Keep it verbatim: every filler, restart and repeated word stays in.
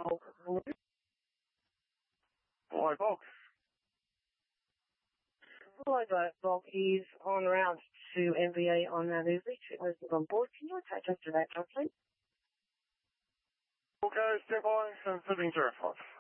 Hello, Bob. Hello, Bob. He's on route to M V A on Mount Uzi. Treatment on board. Can you attach us to that, please? Okay, step on and sitting zero five.